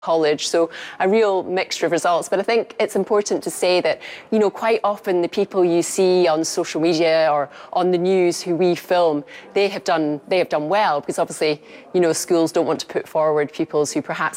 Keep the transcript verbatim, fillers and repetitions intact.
college, so a real mixture of results. But I think it's important to say that, you know, quite often the people you see on social media or on the news who we film, they have done they have done well, because obviously, you know, schools don't want to put forward pupils who perhaps